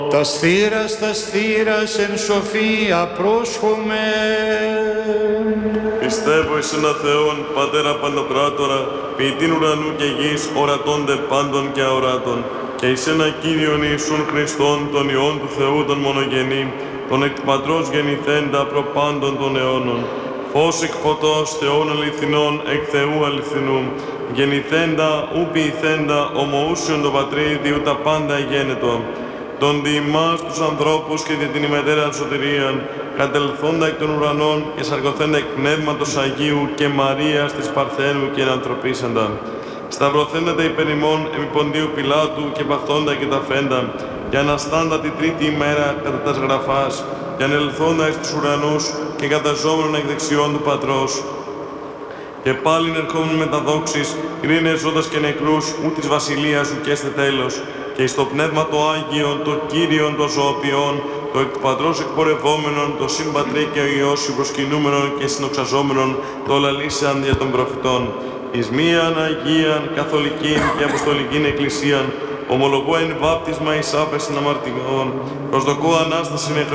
Τα στήρας εν σοφία πρόσχομαι. Πιστεύω εις ένα Θεόν, Πατέρα Παντοκράτορα, ποιητήν ουρανού και γης, ορατώνται πάντων και αοράτων, και εις ένα Κύριον Ιησούν Χριστόν, τον Υιόν του Θεού τον μονογενή, τον εκ του Πατρός γεννηθέντα προπάντων των αιώνων, φως εκ φωτός Θεών αληθινών, εκ Θεού αληθινού, γεννηθέντα, ου ποιηθέντα, ομοούσιον το Πατρί, διού τα πάντα γένετο, τον δι' ημάς τους ανθρώπους και δι' την ημετέραν σωτηρίαν, κατελθόντα εκ των ουρανών και σαρκωθέντα εκ Πνεύματος Αγίου και Μαρίας της Παρθένου και ενανθρωπίσαντα. Σταυρωθέντα υπερ ημών επί Ποντίου Πιλάτου και παθόντα και ταφέντα, και αναστάντα τη τρίτη ημέρα κατά τας γραφάς, και ανελθόντα εις τους ουρανούς και καταζόμενον εκ δεξιών του Πατρός. Και πάλιν ερχόμουν με τα δόξης, κρίνε ζώντας και νεκρούς, ου της βασιλείας σου και έστε τέλος, και εις το Πνεύμα το Άγιον, το Κύριον των ζωοποιών, το εκ του Πατρός εκπορευόμενον, το Συμπατρί και ο Υιός συμπροσκυνούμενον και συνοξαζόμενον, το λαλήσαν δια των προφητών. Εις μίαν Αγίαν, Καθολικήν και Αποστολικήν Εκκλησίαν, ομολογώ εν βάπτισμα εις άπεσιν αμαρτιών, προσδοκώ Ανάσταση